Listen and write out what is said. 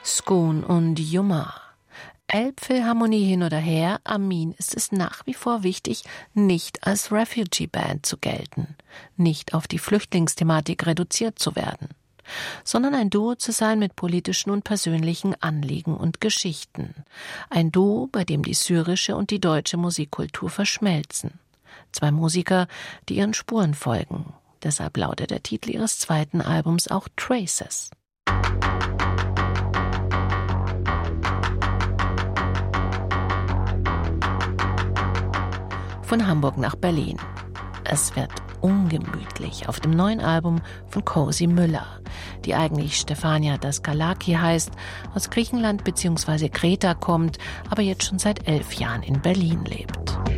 Skun und Juma. Elbphilharmonie hin oder her, Amin ist es nach wie vor wichtig, nicht als Refugee-Band zu gelten, nicht auf die Flüchtlingsthematik reduziert zu werden, sondern ein Duo zu sein mit politischen und persönlichen Anliegen und Geschichten. Ein Duo, bei dem die syrische und die deutsche Musikkultur verschmelzen. Zwei Musiker, die ihren Spuren folgen. Deshalb lautet der Titel ihres zweiten Albums auch Traces. Von Hamburg nach Berlin. Es wird ungemütlich auf dem neuen Album von Cozy Müller, die eigentlich Stefania Daskalaki heißt, aus Griechenland bzw. Kreta kommt, aber jetzt schon seit 11 Jahren in Berlin lebt.